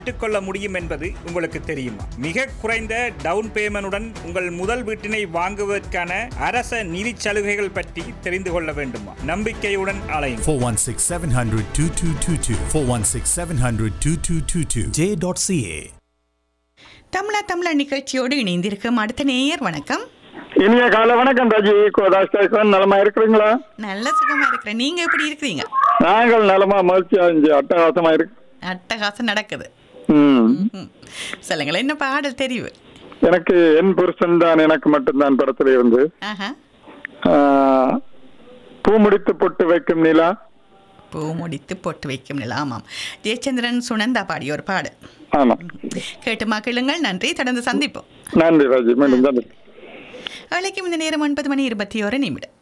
பெற்றுக்கொள்ள முடியும் என்பது உங்களுக்கு தெரியுமா? மிக குறைந்த டவுன் பேமெண்டுடன் உங்கள் முதல் வீட்டினை வாங்குவதற்கான அரச நிதி சலுகைகள் பற்றி தெரிந்து கொள்ள வேண்டுமா? நம்பிக்கையுடன் அலையுங்கள். 416-700-2222 416-700-2222 j.ca. தமிழா நிகழ்ச்சியோடு இணைந்திருக்கும் அடுத்த நேயர். வணக்கம். இனிய கால வணக்கம் ராஜி. கோதாஸ்தான் நலமா இருக்கிறீங்களா? நல்ல சுகமா இருக்கிறேன். நீங்க எப்படி இருக்கிறீங்க? நாங்கள் நலமா மகிழ்ச்சியா அட்டகாசமா இருக்கு. அட்டகாசம் நடக்குது. சொல்லுங்களேன், என்ன பாடல் தெரிவு? எனக்கு என் புருஷன் தான் எனக்கு மட்டும்தான் படத்துல இருந்து பூ முடித்து பொட்டு வைக்கும் நிலா. பூ முடித்து பொட்டு வைக்கும் நிலா. ஆமாம், ஜெயச்சந்திரன் சுனந்தா பாடிய ஒரு பாடல். ஆமாம், கேட்டு மக்களுங்கள். நன்றி, தொடர்ந்து சந்திப்போம். நன்றி ராஜி. மீண்டும் வேலைக்கு இந்த நேரம் 9:21 நிமிடம்.